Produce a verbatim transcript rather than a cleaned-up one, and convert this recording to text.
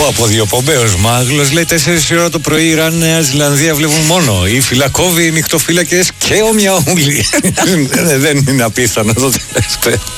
από δύο πομπέος Μάγλος λέει τέσσερις ώρα το πρωί Ιράν Νέα Ζηλανδία βλέπουν μόνο. Οι φυλακόβοι, οι νυχτοφύλακες και ο Μιαούλη. Δεν είναι απίθανο το τελευταίο.